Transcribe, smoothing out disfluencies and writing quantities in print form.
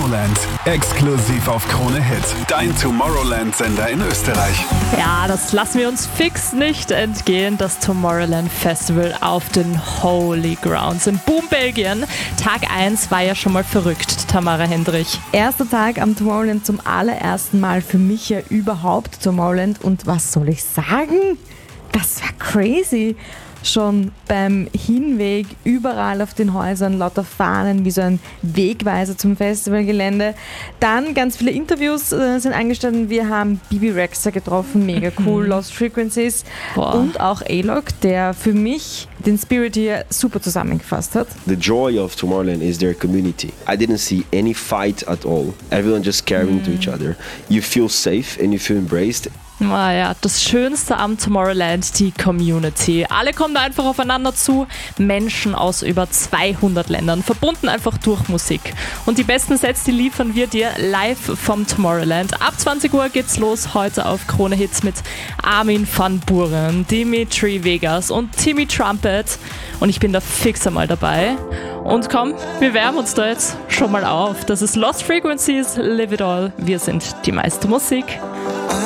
Tomorrowland. Exklusiv auf Krone Hit. Dein Tomorrowland-Sender in Österreich. Ja, das lassen wir uns fix nicht entgehen. Das Tomorrowland Festival auf den Holy Grounds in Boom, Belgien. Tag 1 war ja schon mal verrückt, Tamara Hendrich. Erster Tag am Tomorrowland, zum allerersten Mal für mich ja überhaupt Tomorrowland. Und was soll ich sagen? Das war crazy. Schon beim Hinweg überall auf den Häusern lauter Fahnen wie so ein Wegweiser zum Festivalgelände. Dann ganz viele Interviews sind angestanden. Wir haben Bibi Rexha getroffen, mega cool, Lost Frequencies. Boah. Und auch A-Log, der für mich den Spirit hier super zusammengefasst hat. The joy of Tomorrowland is their community. I didn't see any fight at all. Everyone just caring to each other. You feel safe and you feel embraced. Naja, das Schönste am Tomorrowland, die Community. Alle kommen da einfach aufeinander zu. Menschen aus über 200 Ländern, verbunden einfach durch Musik. Und die besten Sets, die liefern wir dir live vom Tomorrowland. Ab 20 Uhr geht's los, heute auf Krone Hits mit Armin van Buuren, Dimitri Vegas und Timmy Trumpet. Und ich bin da fix einmal dabei. Und komm, wir wärmen uns da jetzt schon mal auf. Das ist Lost Frequencies, Live It All. Wir sind die meiste Musik.